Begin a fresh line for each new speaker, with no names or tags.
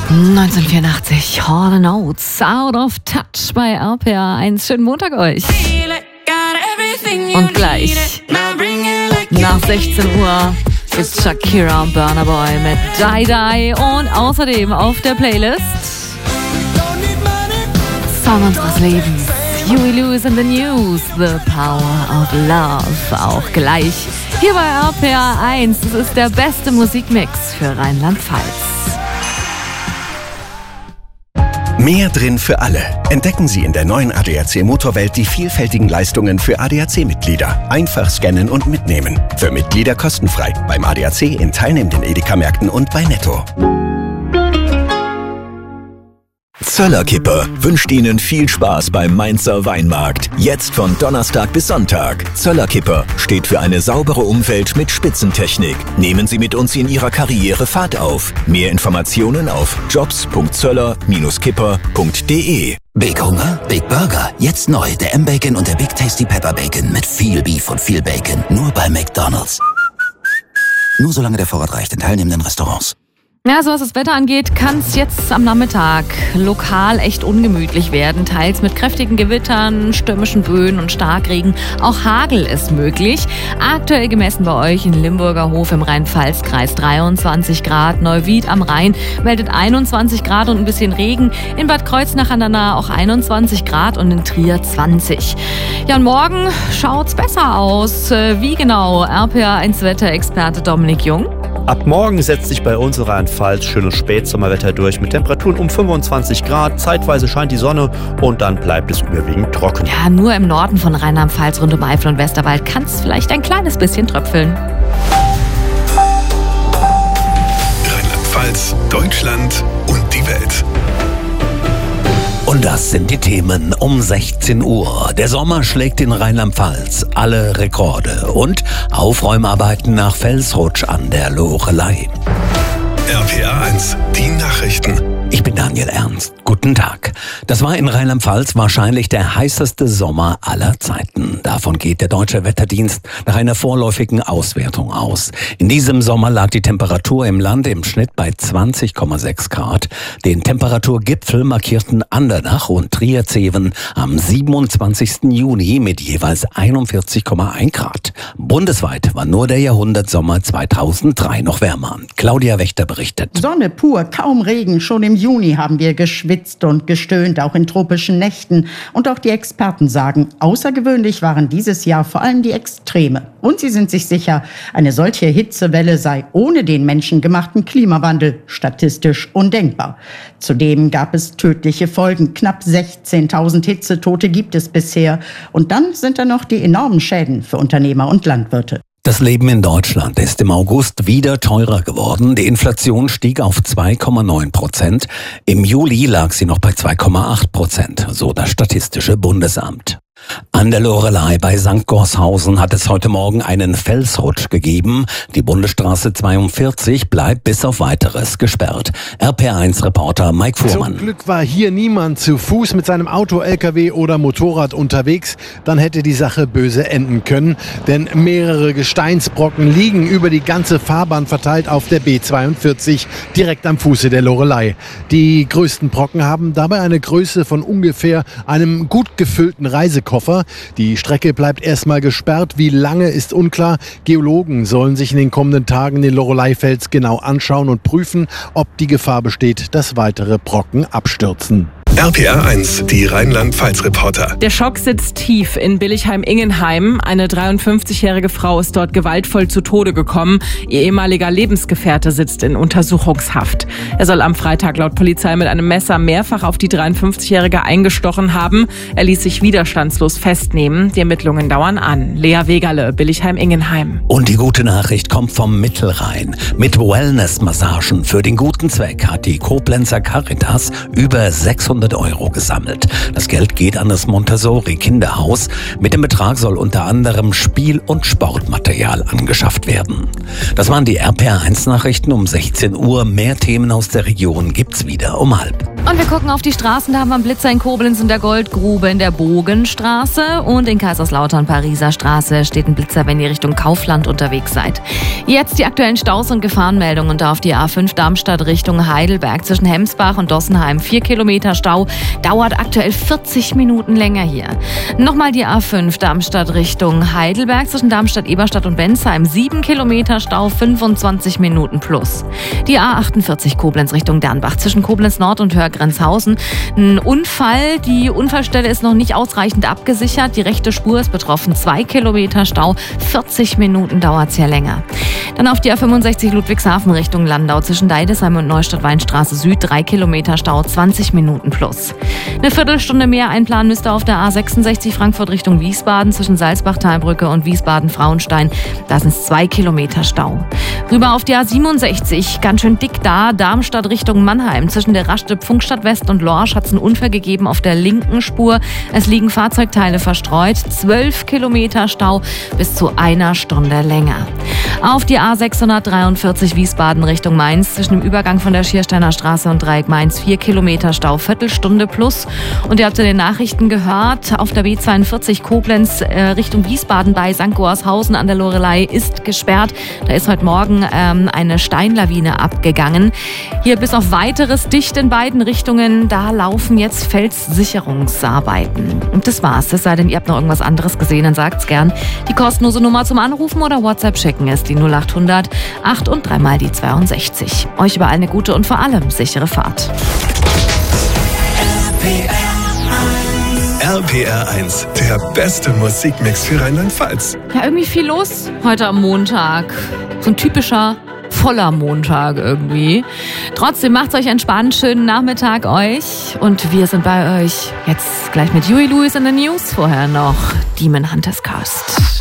1984, Hall & Oates, Out of Touch bei RPA 1. Schönen Montag euch. Und gleich, nach 16 Uhr, ist Shakira und Burna Boy mit Die Die. Und außerdem auf der Playlist Song unseres Lebens, Huey Lewis in the News, The Power of Love. Auch gleich hier bei RPA 1. Das ist der beste Musikmix für Rheinland-Pfalz.
Mehr drin für alle. Entdecken Sie in der neuen ADAC Motorwelt die vielfältigen Leistungen für ADAC-Mitglieder. Einfach scannen und mitnehmen. Für Mitglieder kostenfrei. Beim ADAC in teilnehmenden Edeka-Märkten und bei Netto.
Zöllerkippe wünscht Ihnen viel Spaß beim Mainzer Weinmarkt. Jetzt von Donnerstag bis Sonntag. Zöllerkippe steht für eine saubere Umwelt mit Spitzentechnik. Nehmen Sie mit uns in Ihrer Karriere Fahrt auf. Mehr Informationen auf jobs.zöller-kipper.de.
Big Hunger? Big Burger. Jetzt neu. Der M-Bacon und der Big Tasty Pepper Bacon mit viel Beef und viel Bacon. Nur bei McDonald's. Nur solange der Vorrat reicht in teilnehmenden Restaurants.
Ja, so was das Wetter angeht, kann es jetzt am Nachmittag lokal echt ungemütlich werden. Teils mit kräftigen Gewittern, stürmischen Böen und Starkregen. Auch Hagel ist möglich. Aktuell gemessen bei euch in Limburger Hof im Rhein-Pfalz-Kreis 23 Grad. Neuwied am Rhein meldet 21 Grad und ein bisschen Regen. In Bad Kreuznach an der Nahe auch 21 Grad und in Trier 20. Ja, und morgen schaut's besser aus. Wie genau? RPA 1 Wetterexperte Dominik Jung.
Ab morgen setzt sich bei uns in Rheinland-Pfalz schönes Spätsommerwetter durch mit Temperaturen um 25 Grad. Zeitweise scheint die Sonne und dann bleibt es überwiegend trocken.
Ja, nur im Norden von Rheinland-Pfalz rund um Eifel und Westerwald kann es vielleicht ein kleines bisschen tröpfeln.
Rheinland-Pfalz, Deutschland und die Welt.
Und das sind die Themen um 16 Uhr. Der Sommer schlägt in Rheinland-Pfalz alle Rekorde und Aufräumarbeiten nach Felsrutsch an der Loreley.
RPA 1, die Nachrichten.
Ich bin Daniel Ernst. Guten Tag. Das war in Rheinland-Pfalz wahrscheinlich der heißeste Sommer aller Zeiten. Davon geht der Deutsche Wetterdienst nach einer vorläufigen Auswertung aus. In diesem Sommer lag die Temperatur im Land im Schnitt bei 20,6 Grad. Den Temperaturgipfel markierten Andernach und Trier-Zeven am 27. Juni mit jeweils 41,1 Grad. Bundesweit war nur der Jahrhundertsommer 2003 noch wärmer. Claudia Wächter berichtet.
Sonne pur, kaum Regen. Schon im Juni haben wir geschwitzt und gestöhnt, auch in tropischen Nächten. Und auch die Experten sagen, außergewöhnlich waren dieses Jahr vor allem die Extreme. Und sie sind sich sicher, eine solche Hitzewelle sei ohne den menschengemachten Klimawandel statistisch undenkbar. Zudem gab es tödliche Folgen. Knapp 16.000 Hitzetote gibt es bisher. Und dann sind da noch die enormen Schäden für Unternehmer und Landwirte.
Das Leben in Deutschland ist im August wieder teurer geworden. Die Inflation stieg auf 2,9%. Im Juli lag sie noch bei 2,8%, so das Statistische Bundesamt. An der Loreley bei St. Gorshausen hat es heute Morgen einen Felsrutsch gegeben. Die Bundesstraße 42 bleibt bis auf Weiteres gesperrt. RPA1-Reporter Mike Fuhrmann.
Zum Glück war hier niemand zu Fuß mit seinem Auto, LKW oder Motorrad unterwegs. Dann hätte die Sache böse enden können. Denn mehrere Gesteinsbrocken liegen über die ganze Fahrbahn verteilt auf der B42 direkt am Fuße der Loreley. Die größten Brocken haben dabei eine Größe von ungefähr einem gut gefüllten Reisekoffer. Die Strecke bleibt erstmal gesperrt. Wie lange ist unklar. Geologen sollen sich in den kommenden Tagen den Loreleyfels genau anschauen und prüfen, ob die Gefahr besteht, dass weitere Brocken abstürzen.
RPA 1, die Rheinland-Pfalz-Reporter.
Der Schock sitzt tief in Billigheim-Ingenheim. Eine 53-jährige Frau ist dort gewaltvoll zu Tode gekommen. Ihr ehemaliger Lebensgefährte sitzt in Untersuchungshaft. Er soll am Freitag laut Polizei mit einem Messer mehrfach auf die 53-jährige eingestochen haben. Er ließ sich widerstandslos festnehmen. Die Ermittlungen dauern an. Lea Wegerle, Billigheim-Ingenheim.
Und die gute Nachricht kommt vom Mittelrhein. Mit Wellness-Massagen für den guten Zweck hat die Koblenzer Caritas über 600 € gesammelt. Das Geld geht an das Montessori-Kinderhaus. Mit dem Betrag soll unter anderem Spiel- und Sportmaterial angeschafft werden. Das waren die RPA1-Nachrichten um 16 Uhr. Mehr Themen aus der Region gibt's wieder um 12:30.
Und wir gucken auf die Straßen, da haben wir einen Blitzer in Koblenz in der Goldgrube in der Bogenstraße und in Kaiserslautern Pariser Straße steht ein Blitzer, wenn ihr Richtung Kaufland unterwegs seid. Jetzt die aktuellen Staus und Gefahrenmeldungen da auf die A5 Darmstadt Richtung Heidelberg zwischen Hemsbach und Dossenheim. 4 Kilometer Stau, dauert aktuell 40 Minuten länger hier. Nochmal die A5 Darmstadt Richtung Heidelberg zwischen Darmstadt, Eberstadt und Bensheim. 7 Kilometer Stau, 25 Minuten plus. Die A48 Koblenz Richtung Dernbach zwischen Koblenz Nord und Hörgrenzhausen. Ein Unfall, die Unfallstelle ist noch nicht ausreichend abgesichert. Die rechte Spur ist betroffen. 2 Kilometer Stau, 40 Minuten dauert es hier länger. Dann auf die A65 Ludwigshafen Richtung Landau zwischen Deidesheim und Neustadt-Weinstraße Süd. 3 Kilometer Stau, 20 Minuten plus. Eine Viertelstunde mehr einplanen müsst ihr auf der A66 Frankfurt Richtung Wiesbaden zwischen Salzbach-Talbrücke und Wiesbaden-Frauenstein. Da sind es 2 Kilometer Stau. Rüber auf die A67, ganz schön dick da, Darmstadt Richtung Mannheim. Zwischen der Raststätte Pfungstadt West und Lorsch hat es einen Unfall gegeben auf der linken Spur. Es liegen Fahrzeugteile verstreut. 12 Kilometer Stau, bis zu einer Stunde länger. Auf die A643 Wiesbaden Richtung Mainz zwischen dem Übergang von der Schiersteiner Straße und Dreieck Mainz 4 Kilometer Stau, Viertelstunde plus. Und ihr habt in den Nachrichten gehört, auf der B42 Koblenz Richtung Wiesbaden bei St. Goarshausen an der Loreley ist gesperrt. Da ist heute Morgen eine Steinlawine abgegangen. Hier bis auf weiteres dicht in beiden Richtungen. Da laufen jetzt Felssicherungsarbeiten. Und das war's. Es sei denn, ihr habt noch irgendwas anderes gesehen, dann sagt's gern. Die kostenlose Nummer zum Anrufen oder WhatsApp schicken ist die 0800 8 und 3 mal die 62. Euch überall eine gute und vor allem sichere Fahrt.
RPR 1, der beste Musikmix für Rheinland-Pfalz.
Ja, irgendwie viel los heute am Montag. So ein typischer voller Montag irgendwie. Trotzdem macht's euch entspannt, schönen Nachmittag euch und wir sind bei euch jetzt gleich mit Huey Lewis in the News, vorher noch Demon Hunters Cast.